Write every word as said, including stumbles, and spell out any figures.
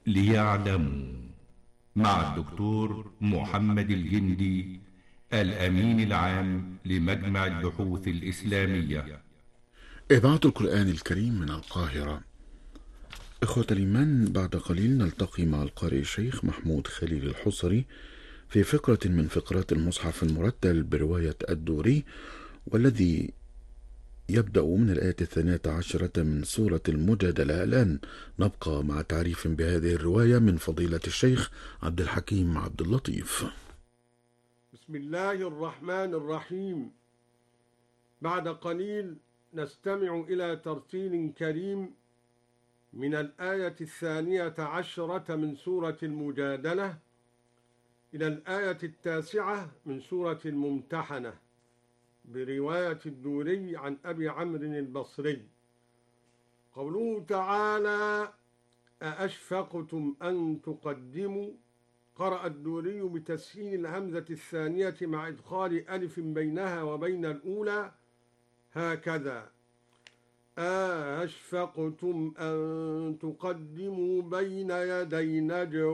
ليعلموا مع الدكتور محمد الجندي الأمين العام لمجمع البحوث الإسلامية. إذاعة القرآن الكريم من القاهرة. إخوة الإيمان، بعد قليل نلتقي مع القارئ الشيخ محمود خليل الحصري في فقرة من فقرات المصحف المرتل برواية الدوري، والذي يبدأ من الآية الثانية عشرة من سورة المجادلة. الآن نبقى مع تعريف بهذه الرواية من فضيلة الشيخ عبد الحكيم عبد اللطيف. بسم الله الرحمن الرحيم. بعد قليل نستمع إلى ترتيل كريم من الآية الثانية عشرة من سورة المجادلة إلى الآية التاسعة من سورة الممتحنة برواية الدوري عن أبي عمرو البصري. قوله تعالى: أأشفقتم أن تقدموا، قرأ الدوري بتسهيل الهمزة الثانية مع إدخال ألف بينها وبين الأولى هكذا: أأشفقتم أن تقدموا بين يدي نجوى